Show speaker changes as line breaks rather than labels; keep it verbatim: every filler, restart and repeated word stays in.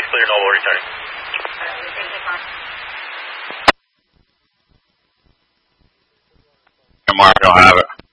Clear Noble returning.
Mark, I don't have it.